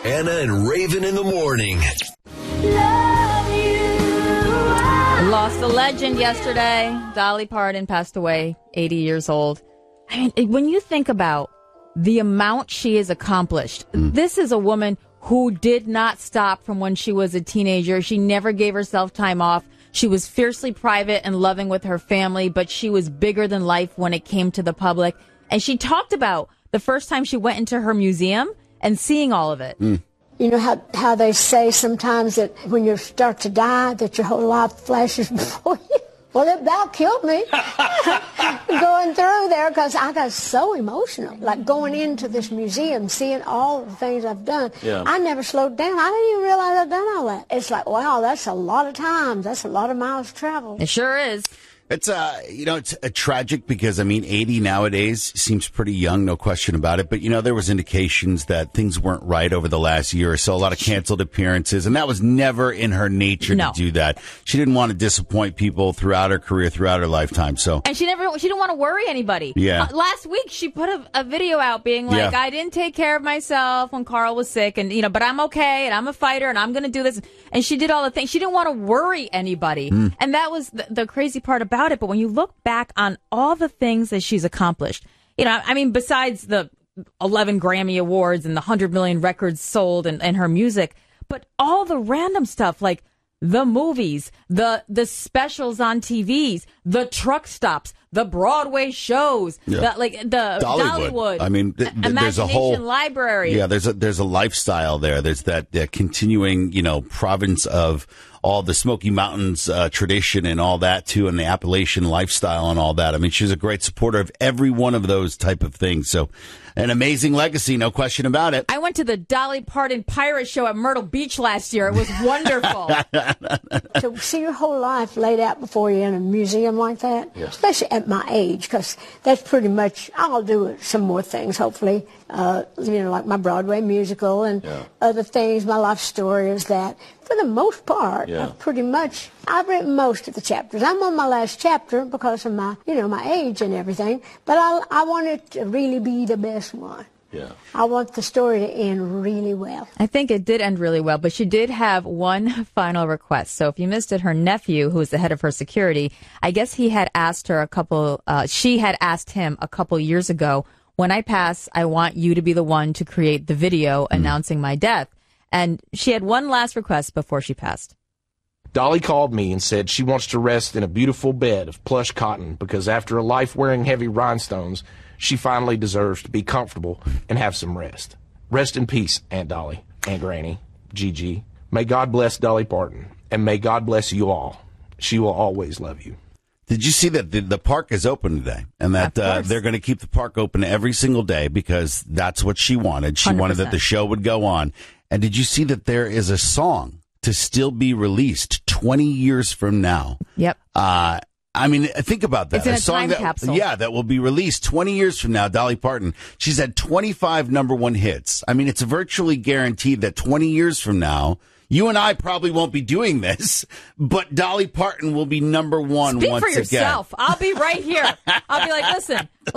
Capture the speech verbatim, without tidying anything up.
Anna and Raven in the morning. Lost a legend yesterday. Dolly Parton passed away, eighty years old. I mean, when you think about the amount she has accomplished, mm. this is a woman who did not stop from when she was a teenager. She never gave herself time off. She was fiercely private and loving with her family, but she was bigger than life when it came to the public. And she talked about the first time she went into her museum and seeing all of it. Mm. You know how, how they say sometimes that when you start to die, that your whole life flashes before you? Well, it about killed me going through there because I got so emotional. Like going into this museum, seeing all the things I've done. Yeah. I never slowed down. I didn't even realize I'd done all that. It's like, wow, that's a lot of times. That's a lot of miles traveled. It sure is. It's, uh, you know, it's uh, tragic because, I mean, eighty nowadays seems pretty young, no question about it. But, you know, there was indications that things weren't right over the last year or so, a lot of canceled appearances. And that was never in her nature no. to do that. She didn't want to disappoint people throughout her career, throughout her lifetime. So, And she never, she didn't want to worry anybody. Yeah. Uh, last week, she put a, a video out being like, Yeah. I didn't take care of myself when Carl was sick. And, you know, but I'm okay. And I'm a fighter and I'm going to do this. And she did all the things. She didn't want to worry anybody. Mm. And that was the, the crazy part about it. But when you look back on all the things that she's accomplished, you know, I mean, besides the eleven Grammy Awards and the one hundred million records sold and, and her music, but all the random stuff like the movies, the the specials on T Vs, the truck stops, the Broadway shows, yeah. the, like the Dollywood. Dollywood. I mean, th- th- there's a whole library. Yeah, there's a there's a lifestyle there. There's that uh, continuing, you know, province of all the Smoky Mountains uh, tradition and all that too, and the Appalachian lifestyle and all that. I mean, she's a great supporter of every one of those type of things. So, an amazing legacy, no question about it. I went to the Dolly Parton Pirate Show at Myrtle Beach last year. It was wonderful. To see your whole life laid out before you in a museum like that, yeah. especially at my age, because that's pretty much, I'll do some more things, hopefully, uh, you know, like my Broadway musical and yeah. other things. My life story is that. For the most part, yeah. I've pretty much, I've written most of the chapters. I'm on my last chapter because of my, you know, my age and everything. But I, I want it to really be the best one. Yeah. I want the story to end really well. I think it did end really well, but she did have one final request. So if you missed it, her nephew, who was the head of her security, I guess he had asked her a couple, uh, she had asked him a couple years ago, when I pass, I want you to be the one to create the video mm. announcing my death. And she had one last request before she passed. Dolly called me and said she wants to rest in a beautiful bed of plush cotton because after a life wearing heavy rhinestones, she finally deserves to be comfortable and have some rest. Rest in peace, Aunt Dolly, Aunt Granny, Gigi. May God bless Dolly Parton, and may God bless you all. She will always love you. Did you see that the, the park is open today and that uh, they're going to keep the park open every single day because that's what she wanted. She one hundred percent wanted that the show would go on. And did you see that there is a song to still be released twenty years from now? Yep. Uh, I mean, think about that. It's in a, a song time that, capsule. Yeah, that will be released twenty years from now, Dolly Parton. She's had twenty-five number one hits. I mean, it's virtually guaranteed that twenty years from now, you and I probably won't be doing this, but Dolly Parton will be number one Speak once for again. yourself. I'll be right here. I'll be like, listen.